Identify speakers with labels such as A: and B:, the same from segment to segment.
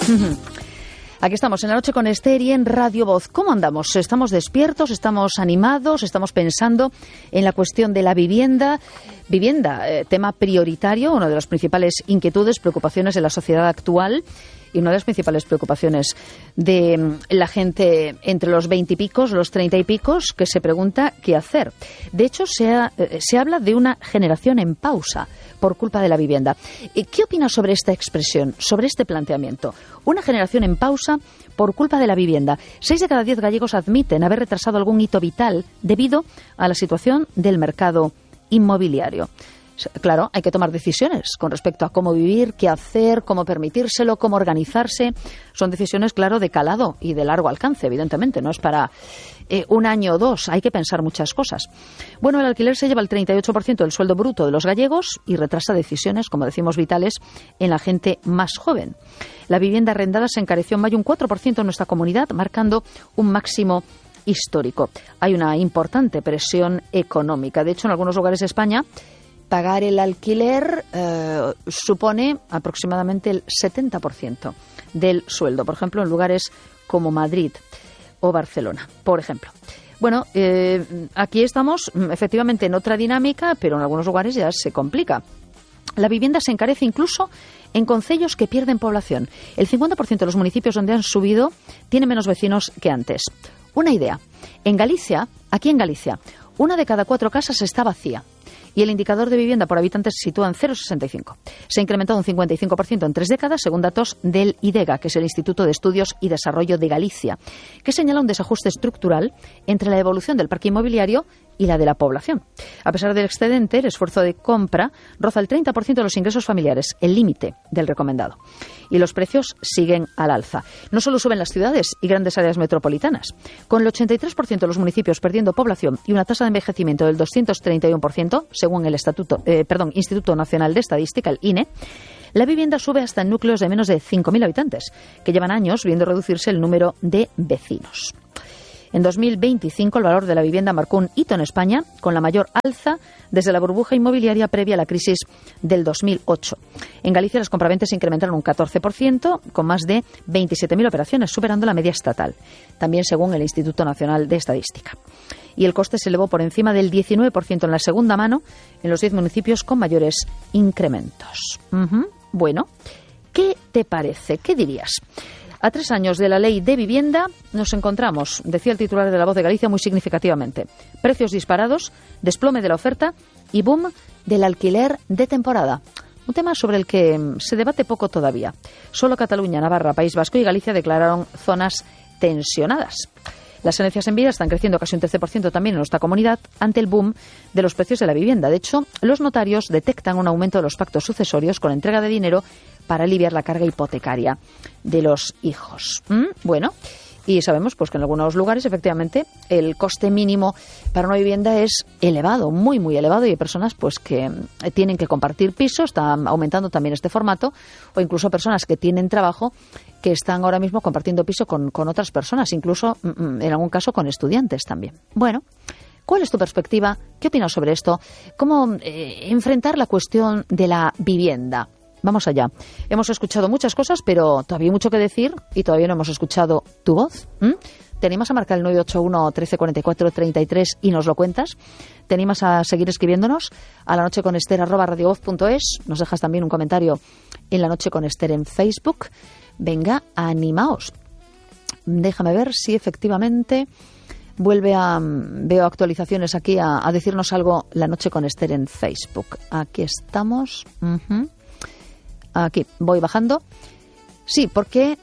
A: Aquí estamos en La Noche con Esther y en Radio Voz. ¿Cómo andamos? ¿Estamos despiertos? ¿Estamos animados? ¿Estamos pensando en la cuestión de la vivienda? Vivienda, tema prioritario, una de las principales inquietudes, preocupaciones de la sociedad actual y una de las principales preocupaciones de la gente entre los 20 y picos, los 30 y picos, que se pregunta qué hacer. De hecho, se habla de una generación en pausa por culpa de la vivienda. ¿Qué opinas sobre esta expresión, sobre este planteamiento? Una generación en pausa por culpa de la vivienda. 6 de cada 10 gallegos admiten haber retrasado algún hito vital debido a la situación del mercado inmobiliario. Claro, hay que tomar decisiones con respecto a cómo vivir, qué hacer, cómo permitírselo, cómo organizarse. Son decisiones, claro, de calado y de largo alcance, evidentemente. No es para un año o dos, hay que pensar muchas cosas. Bueno, el alquiler se lleva el 38% del sueldo bruto de los gallegos y retrasa decisiones, como decimos, vitales en la gente más joven. La vivienda arrendada se encareció en mayo un 4% en nuestra comunidad, marcando un máximo histórico. Hay una importante presión económica. De hecho, en algunos lugares de España, pagar el alquiler supone aproximadamente el 70% del sueldo. Por ejemplo, en lugares como Madrid o Barcelona, por ejemplo. Bueno, aquí estamos efectivamente en otra dinámica, pero en algunos lugares ya se complica. La vivienda se encarece incluso en concellos que pierden población. El 50% de los municipios donde han subido tiene menos vecinos que antes. Una idea. En Galicia, aquí en Galicia, 1 de cada 4 casas está vacía. Y el indicador de vivienda por habitante se sitúa en 0,65. Se ha incrementado un 55% en 3 décadas, según datos del IDEGA, que es el Instituto de Estudios y Desarrollo de Galicia, que señala un desajuste estructural entre la evolución del parque inmobiliario y la de la población. A pesar del excedente, el esfuerzo de compra roza el 30% de los ingresos familiares, el límite del recomendado. Y los precios siguen al alza. No solo suben las ciudades y grandes áreas metropolitanas. Con el 83% de los municipios perdiendo población y una tasa de envejecimiento del 231%, según el Instituto Nacional de Estadística, el INE, la vivienda sube hasta en núcleos de menos de 5.000 habitantes, que llevan años viendo reducirse el número de vecinos. En 2025 el valor de la vivienda marcó un hito en España, con la mayor alza desde la burbuja inmobiliaria previa a la crisis del 2008. En Galicia las compraventas se incrementaron un 14%, con más de 27.000 operaciones, superando la media estatal, también según el Instituto Nacional de Estadística. Y el coste se elevó por encima del 19% en la segunda mano en los 10 municipios con mayores incrementos. Bueno, ¿qué te parece? ¿Qué dirías? A 3 años de la ley de vivienda nos encontramos, decía el titular de La Voz de Galicia muy significativamente, precios disparados, desplome de la oferta y boom del alquiler de temporada. Un tema sobre el que se debate poco todavía. Solo Cataluña, Navarra, País Vasco y Galicia declararon zonas tensionadas. Las herencias en vida están creciendo casi un 13% también en nuestra comunidad ante el boom de los precios de la vivienda. De hecho, los notarios detectan un aumento de los pactos sucesorios con entrega de dinero para aliviar la carga hipotecaria de los hijos. Bueno, y sabemos pues que en algunos lugares efectivamente el coste mínimo para una vivienda es elevado, muy muy elevado, y hay personas pues que tienen que compartir piso, está aumentando también este formato, o incluso personas que tienen trabajo que están ahora mismo compartiendo piso con otras personas, incluso en algún caso con estudiantes también. Bueno, ¿cuál es tu perspectiva? ¿Qué opinas sobre esto? ¿Cómo enfrentar la cuestión de la vivienda? Vamos allá. Hemos escuchado muchas cosas, pero todavía hay mucho que decir y todavía no hemos escuchado tu voz. ¿Te animas a marcar el 981 1344 33 y nos lo cuentas? ¿Te animas a seguir escribiéndonos a lanocheconester@radiovoz.es? Nos dejas también un comentario en La Noche con Esther en Facebook. Venga, animaos. Déjame ver si efectivamente veo actualizaciones aquí a decirnos algo La Noche con Esther en Facebook. Aquí estamos. Aquí, voy bajando. Sí, porque...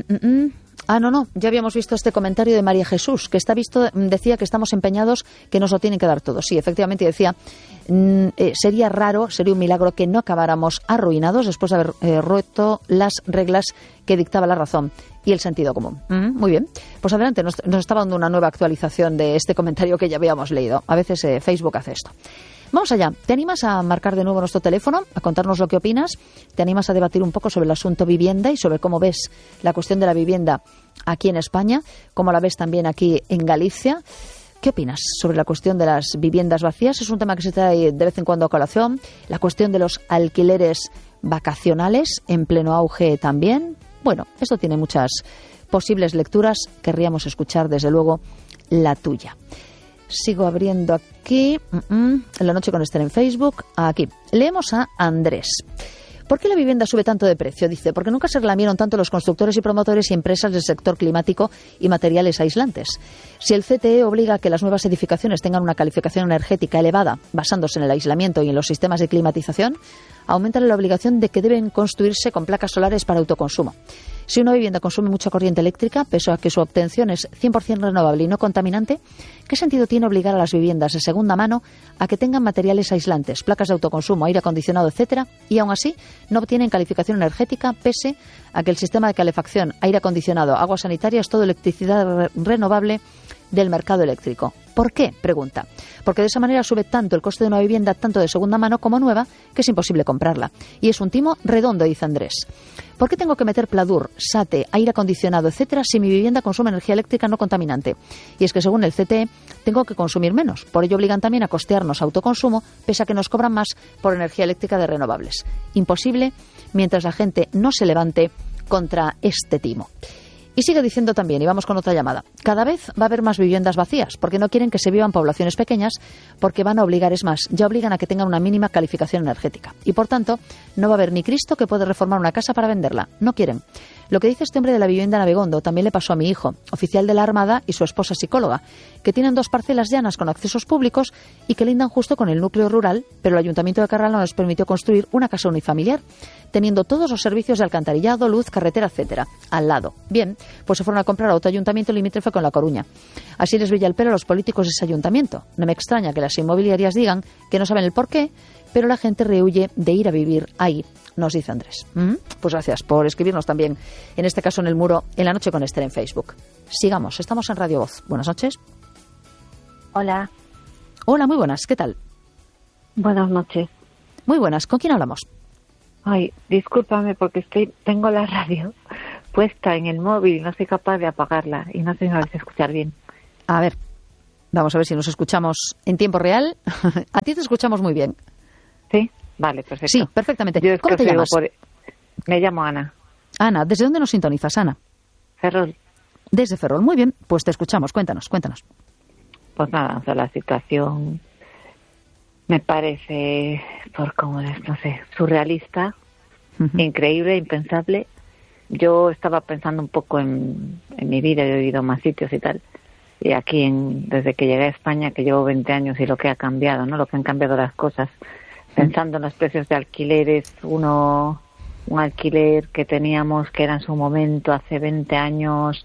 A: no, ya habíamos visto este comentario de María Jesús, que decía que estamos empeñados, que nos lo tienen que dar todo. Sí, efectivamente decía, sería raro, sería un milagro que no acabáramos arruinados después de haber roto las reglas que dictaba la razón y el sentido común. Muy bien, pues adelante, nos estaba dando una nueva actualización de este comentario que ya habíamos leído. A veces Facebook hace esto. Vamos allá. ¿Te animas a marcar de nuevo nuestro teléfono, a contarnos lo que opinas? ¿Te animas a debatir un poco sobre el asunto vivienda y sobre cómo ves la cuestión de la vivienda aquí en España? ¿Cómo la ves también aquí en Galicia? ¿Qué opinas sobre la cuestión de las viviendas vacías? Es un tema que se trae de vez en cuando a colación. La cuestión de los alquileres vacacionales en pleno auge también. Bueno, esto tiene muchas posibles lecturas. Querríamos escuchar, desde luego, la tuya. Sigo abriendo aquí. En la noche con Esther en Facebook. Aquí. Leemos a Andrés. ¿Por qué la vivienda sube tanto de precio? Dice, porque nunca se relamieron tanto los constructores y promotores y empresas del sector climático y materiales aislantes. Si el CTE obliga a que las nuevas edificaciones tengan una calificación energética elevada, basándose en el aislamiento y en los sistemas de climatización, aumenta la obligación de que deben construirse con placas solares para autoconsumo. Si una vivienda consume mucha corriente eléctrica, pese a que su obtención es 100% renovable y no contaminante, ¿qué sentido tiene obligar a las viviendas de segunda mano a que tengan materiales aislantes, placas de autoconsumo, aire acondicionado, etcétera, y aún así no obtienen calificación energética, pese a que el sistema de calefacción, aire acondicionado, agua sanitaria es todo electricidad renovable del mercado eléctrico? ¿Por qué? Pregunta. Porque de esa manera sube tanto el coste de una vivienda, tanto de segunda mano como nueva, que es imposible comprarla. Y es un timo redondo, dice Andrés. ¿Por qué tengo que meter pladur, SATE, aire acondicionado, etcétera, si mi vivienda consume energía eléctrica no contaminante? Y es que según el CTE, tengo que consumir menos. Por ello obligan también a costearnos autoconsumo, pese a que nos cobran más por energía eléctrica de renovables. Imposible mientras la gente no se levante contra este timo. Y sigue diciendo también, y vamos con otra llamada, cada vez va a haber más viviendas vacías, porque no quieren que se vivan poblaciones pequeñas, porque van a obligar, es más, ya obligan a que tengan una mínima calificación energética. Y por tanto, no va a haber ni Cristo que pueda reformar una casa para venderla. No quieren. Lo que dice este hombre de la vivienda en Abegondo también le pasó a mi hijo, oficial de la Armada, y su esposa psicóloga, que tienen 2 parcelas llanas con accesos públicos y que lindan justo con el núcleo rural, pero el Ayuntamiento de Carral no les permitió construir una casa unifamiliar, teniendo todos los servicios de alcantarillado, luz, carretera, etcétera, al lado. Bien, pues se fueron a comprar a otro ayuntamiento limítrofe con La Coruña. Así les brilla el pelo a los políticos de ese ayuntamiento. No me extraña que las inmobiliarias digan que no saben el porqué, pero la gente rehuye de ir a vivir ahí, nos dice Andrés. Pues gracias por escribirnos también, en este caso en el muro, en la noche con Esther en Facebook. Sigamos, estamos en Radio Voz. Buenas noches.
B: Hola.
A: Hola, muy buenas, ¿qué tal?
B: Buenas noches.
A: Muy buenas, ¿con quién hablamos?
B: Ay, discúlpame porque tengo la radio puesta en el móvil y no soy capaz de apagarla y no sé si me vais a escuchar bien.
A: A ver, vamos a ver si nos escuchamos en tiempo real. A ti te escuchamos muy bien.
B: ¿Sí? Vale, perfecto.
A: Sí, perfectamente.
B: Yo
A: ¿Cómo te llamas?
B: Me llamo Ana.
A: Ana, ¿desde dónde nos sintonizas, Ana?
B: Ferrol.
A: Desde Ferrol, muy bien. Pues te escuchamos, cuéntanos.
B: Pues nada, o sea, la situación me parece, no sé, surrealista, increíble, impensable. Yo estaba pensando un poco en mi vida, yo he ido a más sitios y tal, y aquí desde que llegué a España, que llevo 20 años y lo que ha cambiado, ¿no? Lo que han cambiado las cosas, pensando en los precios de alquileres, un alquiler que teníamos que era en su momento hace 20 años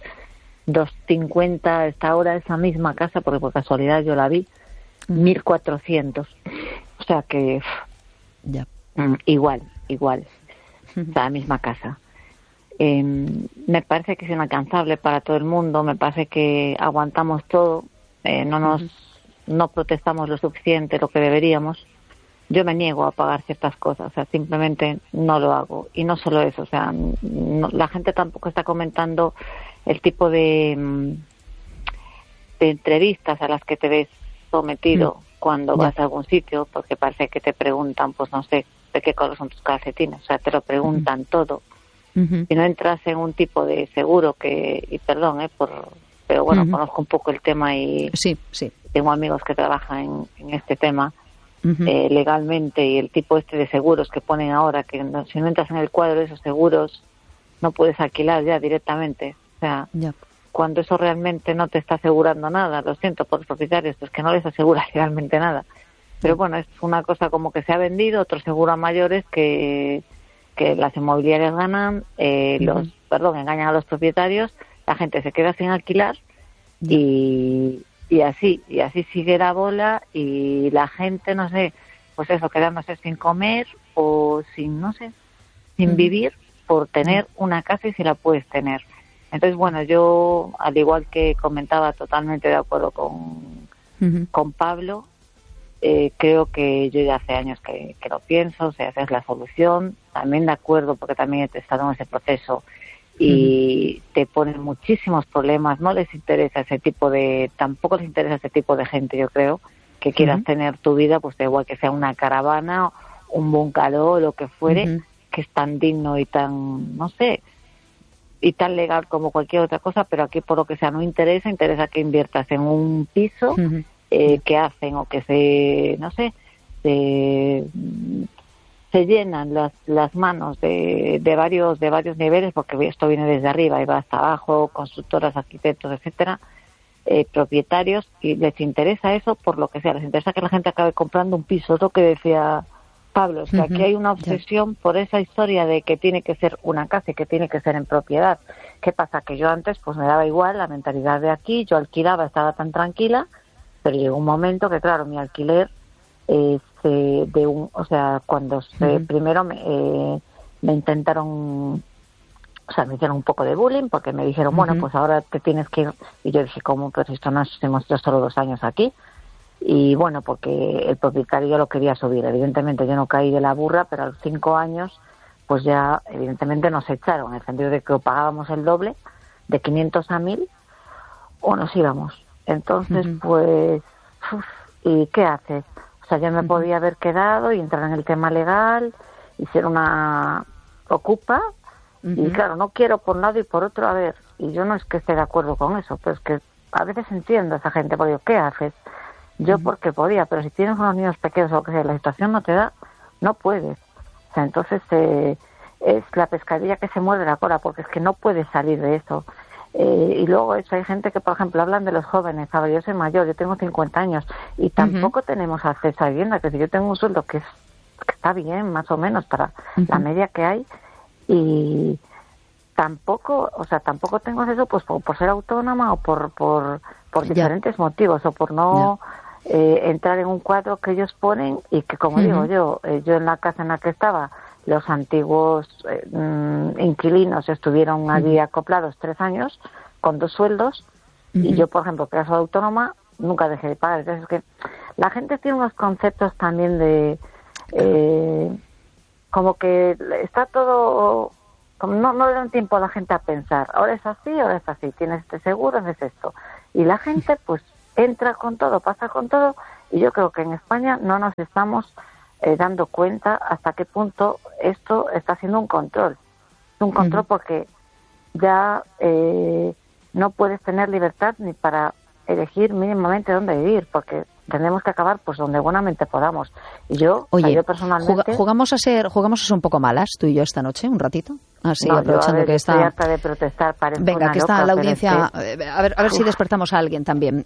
B: 250, está ahora esa misma casa, porque por casualidad yo la vi, 1.400. O sea que
A: ya.
B: Igual, o sea, la misma casa. Me parece que es inalcanzable para todo el mundo, me parece que aguantamos todo, no protestamos lo suficiente, lo que deberíamos. Yo me niego a pagar ciertas cosas, o sea, simplemente no lo hago. Y no solo eso, o sea, la gente tampoco está comentando el tipo de entrevistas a las que te ves sometido cuando vas a algún sitio, porque parece que te preguntan, pues no sé, de qué color son tus calcetines, o sea, te lo preguntan todo. Si no entras en un tipo de seguro y perdón, pero bueno, conozco un poco el tema y
A: sí.
B: tengo amigos que trabajan en este tema legalmente, y el tipo de seguros que ponen ahora, que si no entras en el cuadro de esos seguros no puedes alquilar ya directamente, o sea, cuando eso realmente no te está asegurando nada. Lo siento por los propietarios, pues que no les asegura legalmente nada, pero bueno, es una cosa como que se ha vendido otro seguro a mayores que las inmobiliarias ganan, engañan a los propietarios, la gente se queda sin alquilar y así sigue la bola, y la gente, no sé, pues eso, quedándose sin comer o sin vivir por tener una casa, y si la puedes tener. Entonces, bueno, yo, al igual que comentaba, totalmente de acuerdo con Pablo, creo que yo ya hace años que lo pienso, o sea, esa es la solución. También de acuerdo, porque también he estado en ese proceso y te ponen muchísimos problemas. No les interesa tampoco les interesa ese tipo de gente, yo creo, que quieras tener tu vida, pues da igual que sea una caravana, un bungalow, lo que fuere, que es tan digno y tan, no sé, y tan legal como cualquier otra cosa, pero aquí por lo que sea no interesa que inviertas en un piso que hacen o que se llenan las manos de varios niveles, porque esto viene desde arriba y va hasta abajo, constructoras, arquitectos, etcétera, propietarios, y les interesa eso por lo que sea, les interesa que la gente acabe comprando un piso. Es lo que decía Pablo, o sea, aquí hay una obsesión por esa historia de que tiene que ser una casa y que tiene que ser en propiedad. ¿Qué pasa? Que yo antes pues me daba igual la mentalidad de aquí, yo alquilaba, estaba tan tranquila, pero llegó un momento que, claro, mi alquiler cuando primero me intentaron, o sea, me hicieron un poco de bullying porque me dijeron, bueno, pues ahora te tienes que ir, y yo dije, ¿cómo? Pues esto no hemos estado solo 2 años aquí. Y bueno, porque el propietario yo lo quería subir. Evidentemente yo no caí de la burra, pero a los 5 años pues ya evidentemente nos echaron, en el sentido de que o pagábamos el doble, de 500 a 1000, o nos íbamos. Entonces pues, ¿y qué haces? O sea, yo me podía haber quedado y entrar en el tema legal y ser una ocupa, y claro, no quiero por un lado y por otro, a ver, y yo no es que esté de acuerdo con eso, pero es que a veces entiendo a esa gente, porque ¿qué haces? Yo porque podía, pero si tienes unos niños pequeños o lo que sea, la situación no te da, no puedes. O sea, entonces es la pescadilla que se muerde la cola, porque es que no puedes salir de eso. Y luego eso, hay gente que, por ejemplo, hablan de los jóvenes. A ver, yo soy mayor, yo tengo 50 años y tampoco tenemos acceso a vivienda, que si yo tengo un sueldo que está bien, más o menos, para la media que hay, y tampoco tengo acceso pues por ser autónoma o por diferentes motivos, o por no entrar en un cuadro que ellos ponen, y que, como digo yo en la casa en la que estaba, los antiguos inquilinos estuvieron allí acoplados 3 años con 2 sueldos, y yo, por ejemplo, que soy autónoma, nunca dejé de pagar. Entonces, es que la gente tiene unos conceptos también de como que está todo, como no le dan tiempo a la gente a pensar, ahora es así, tienes este seguro, es esto, y la gente pues entra con todo, pasa con todo, y yo creo que en España no nos estamos dando cuenta hasta qué punto esto está siendo un control. Un control porque ya no puedes tener libertad ni para elegir mínimamente dónde vivir, porque tenemos que acabar pues donde buenamente podamos. Y yo, yo personalmente...
A: ¿Jugamos a ser un poco malas tú y yo esta noche, un ratito? Así, no, aprovechando que está...
B: Estoy harta de protestar,
A: venga, que está la audiencia... A ver si despertamos a alguien también.